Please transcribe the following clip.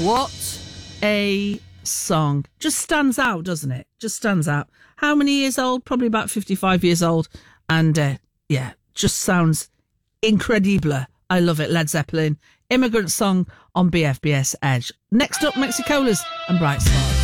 What a song. Just stands out, doesn't it? Just stands out. How many years old? Probably about 55 years old. And just sounds incredible. I love it. Led Zeppelin, Immigrant Song on BFBS Edge. Next up, Mexicolas and Bright Stars.